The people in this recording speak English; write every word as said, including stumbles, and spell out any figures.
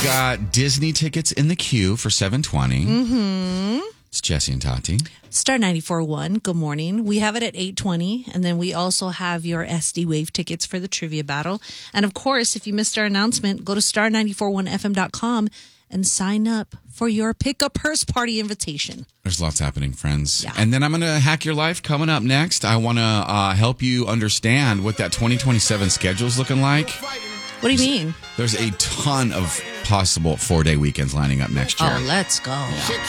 got Disney tickets in the queue for seven twenty. Mm-hmm. It's Jesse and Tati. Star ninety-four point one, good morning. We have it at eight twenty, and then we also have your S D Wave tickets for the trivia battle. And of course, if you missed our announcement, go to star nine four one f m dot com and sign up for your Pick-Up Hearst Party invitation. There's lots happening, friends. Yeah. And then I'm going to hack your life coming up next. I want to uh, help you understand what that twenty twenty-seven schedule is looking like. What do you mean? There's a ton of possible four-day weekends lining up next year. Oh, let's go. Yeah.